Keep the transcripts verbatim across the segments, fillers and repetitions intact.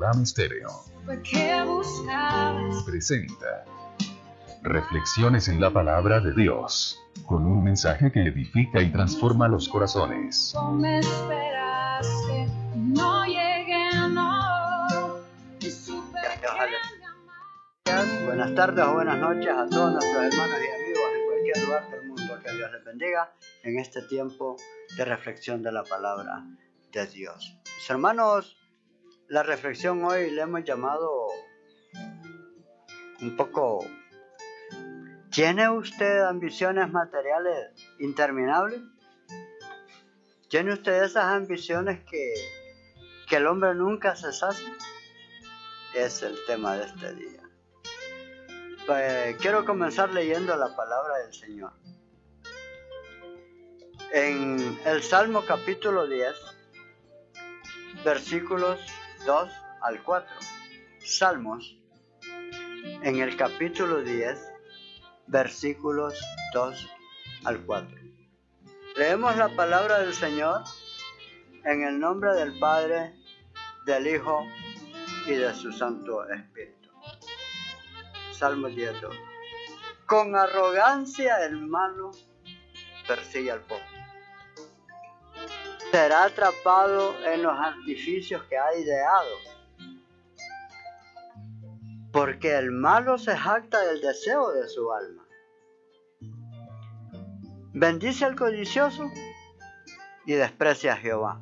Abraham Estéreo presenta Reflexiones en la Palabra de Dios, con un mensaje que edifica y transforma los corazones. Me esperaste, no llegué, no. Buenas tardes o buenas noches a todos nuestros hermanos y amigos en cualquier lugar del mundo. Que Dios les bendiga en este tiempo de reflexión de la palabra de Dios. Mis hermanos, la reflexión hoy le hemos llamado un poco: ¿tiene usted ambiciones materiales interminables? ¿Tiene usted esas ambiciones que, que el hombre nunca se sacia? Es el tema de este día. Pues, quiero comenzar leyendo la palabra del Señor. En el Salmo capítulo diez, versículos dos al cuatro. Salmos, en el capítulo diez, versículos dos al cuatro. Leemos la palabra del Señor en el nombre del Padre, del Hijo y de su Santo Espíritu. Salmo diez, dos. Con arrogancia el malo persigue al pobre. Será atrapado en los artificios que ha ideado. Porque el malo se jacta del deseo de su alma. Bendice al codicioso y desprecia a Jehová.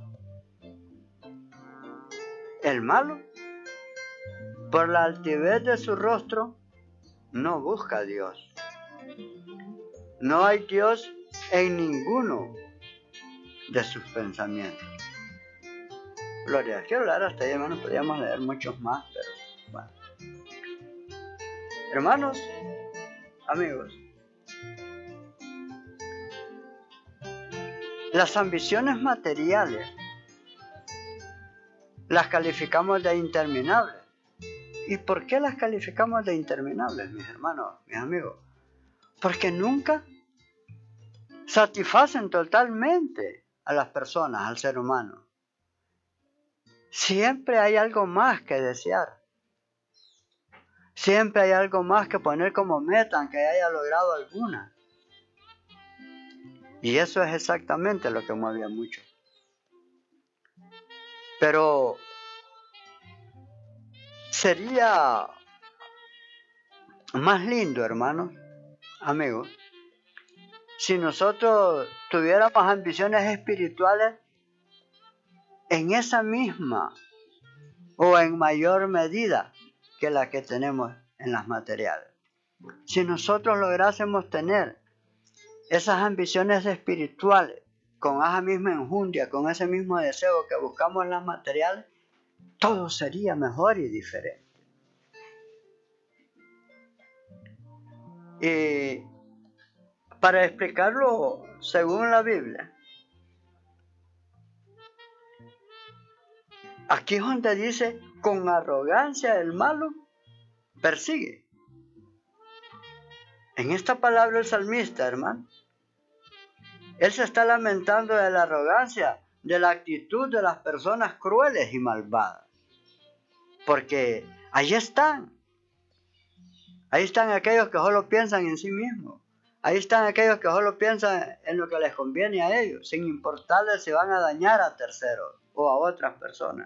El malo, por la altivez de su rostro, no busca a Dios. No hay Dios en ninguno de sus pensamientos. Gloria, quiero hablar hasta ahí, hermanos. Podríamos leer muchos más, pero bueno. Hermanos, amigos, las ambiciones materiales las calificamos de interminables. ¿Y por qué las calificamos de interminables, mis hermanos, mis amigos? Porque nunca satisfacen totalmente a las personas, al ser humano. Siempre hay algo más que desear. Siempre hay algo más que poner como meta, aunque haya logrado alguna. Y eso es exactamente lo que mueve a muchos. Pero sería más lindo, hermanos, amigos, si nosotros tuviéramos ambiciones espirituales en esa misma o en mayor medida que la que tenemos en las materiales. Si nosotros lográsemos tener esas ambiciones espirituales con esa misma enjundia, con ese mismo deseo que buscamos en las materiales, todo sería mejor y diferente. Y para explicarlo según la Biblia, aquí es donde dice: con arrogancia el malo persigue. En esta palabra el salmista, hermano, él se está lamentando de la arrogancia, de la actitud de las personas crueles y malvadas. Porque ahí están. Ahí están aquellos que solo piensan en sí mismos. Ahí están aquellos que solo piensan en lo que les conviene a ellos, sin importarles si van a dañar a terceros o a otras personas.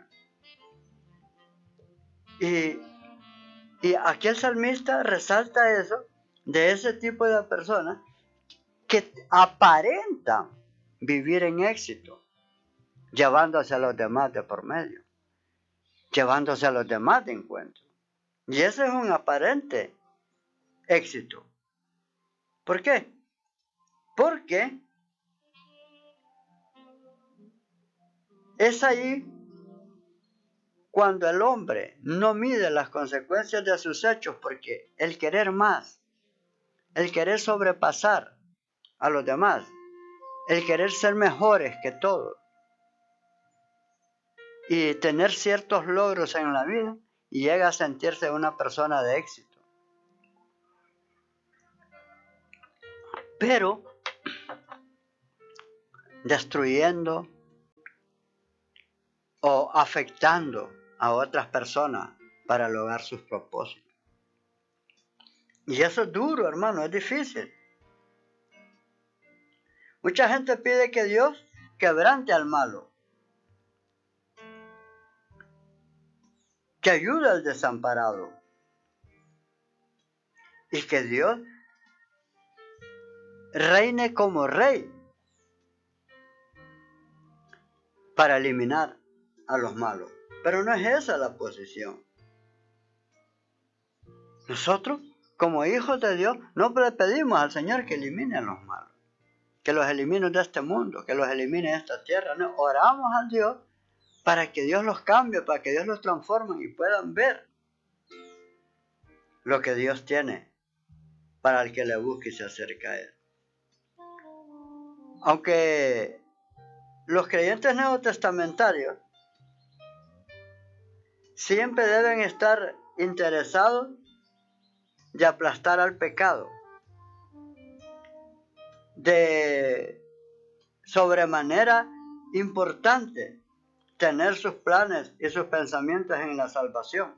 Y, y aquí el salmista resalta eso, de ese tipo de personas que aparentan vivir en éxito, llevándose a los demás de por medio, llevándose a los demás de encuentro. Y ese es un aparente éxito. ¿Por qué? Porque es ahí cuando el hombre no mide las consecuencias de sus hechos, porque el querer más, el querer sobrepasar a los demás, el querer ser mejores que todos y tener ciertos logros en la vida, y llega a sentirse una persona de éxito. Pero destruyendo o afectando a otras personas para lograr sus propósitos. Y eso es duro, hermano, es difícil. Mucha gente pide que Dios quebrante al malo, que ayude al desamparado y que Dios reine como rey para eliminar a los malos. Pero no es esa la posición. Nosotros, como hijos de Dios, no le pedimos al Señor que elimine a los malos, que los elimine de este mundo, que los elimine de esta tierra. No, oramos al Dios para que Dios los cambie, para que Dios los transforme y puedan ver lo que Dios tiene para el que le busque y se acerca a Él. Aunque los creyentes neotestamentarios siempre deben estar interesados de aplastar al pecado, de sobremanera importante tener sus planes y sus pensamientos en la salvación.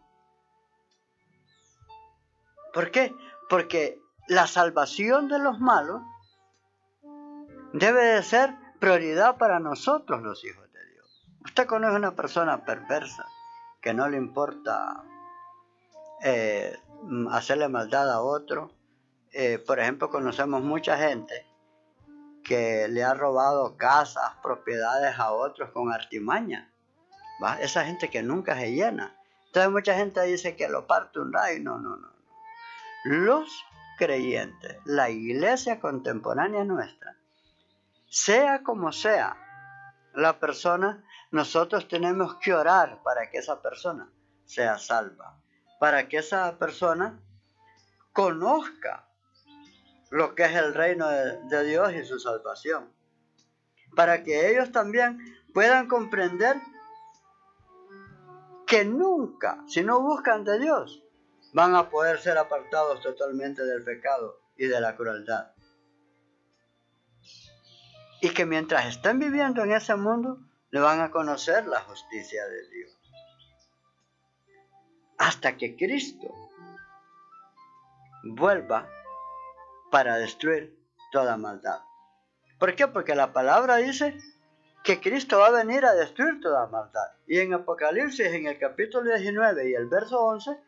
¿Por qué? Porque la salvación de los malos debe de ser prioridad para nosotros los hijos de Dios. Usted conoce una persona perversa que no le importa eh, hacerle maldad a otro. Eh, por ejemplo, conocemos mucha gente que le ha robado casas, propiedades a otros con artimaña, ¿va? Esa gente que nunca se llena. Entonces mucha gente dice que lo parte un rayo. No, no, no. Los creyentes, la iglesia contemporánea nuestra, sea como sea la persona, nosotros tenemos que orar para que esa persona sea salva, para que esa persona conozca lo que es el reino de, de Dios y su salvación, para que ellos también puedan comprender que nunca, si no buscan de Dios, van a poder ser apartados totalmente del pecado y de la crueldad. Y que mientras estén viviendo en ese mundo, le van a conocer la justicia de Dios. Hasta que Cristo vuelva para destruir toda maldad. ¿Por qué? Porque la palabra dice que Cristo va a venir a destruir toda maldad. Y en Apocalipsis, en el capítulo diecinueve y el verso once,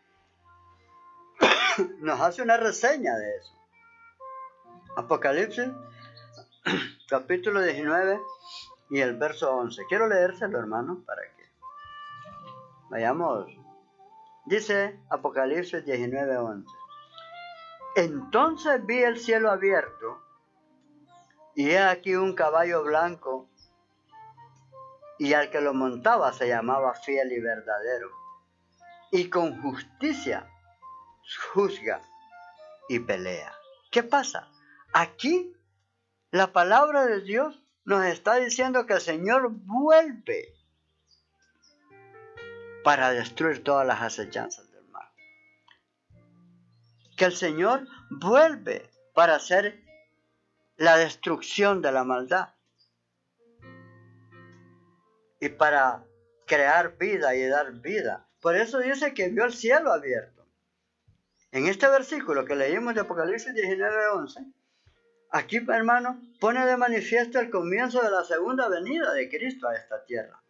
nos hace una reseña de eso. Apocalipsis, capítulo diecinueve y el verso once. Quiero leérselo, hermano, para que vayamos. Dice Apocalipsis diecinueve, once. Entonces vi el cielo abierto, y he aquí un caballo blanco, y al que lo montaba se llamaba Fiel y Verdadero, y con justicia juzga y pelea. ¿Qué pasa? Aquí la palabra de Dios nos está diciendo que el Señor vuelve para destruir todas las acechanzas del mal. Que el Señor vuelve para hacer la destrucción de la maldad y para crear vida y dar vida. Por eso dice que vio el cielo abierto. En este versículo que leímos de Apocalipsis diecinueve, once, aquí, hermano, pone de manifiesto el comienzo de la segunda venida de Cristo a esta tierra,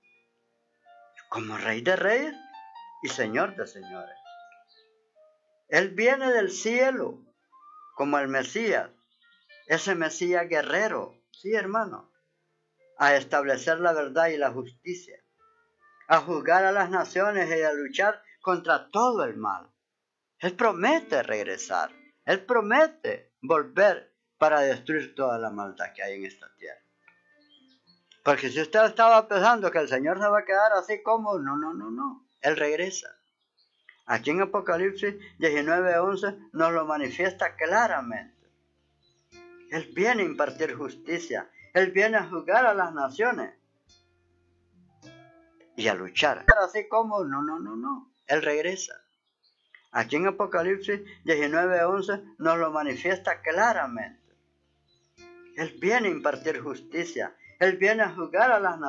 como Rey de Reyes y Señor de Señores. Él viene del cielo como el Mesías, ese Mesías guerrero, sí, hermano, a establecer la verdad y la justicia, a juzgar a las naciones y a luchar contra todo el mal. Él promete regresar, Él promete volver para destruir toda la maldad que hay en esta tierra. Porque si usted estaba pensando que el Señor se va a quedar así como, no, no, no, no, Él regresa. Aquí en Apocalipsis diecinueve, once nos lo manifiesta claramente. Él viene a impartir justicia, Él viene a juzgar a las naciones y a luchar. Así como, no, no, no, no, Él regresa. Aquí en Apocalipsis diecinueve, once nos lo manifiesta claramente. Él viene a impartir justicia, Él viene a juzgar a las naciones.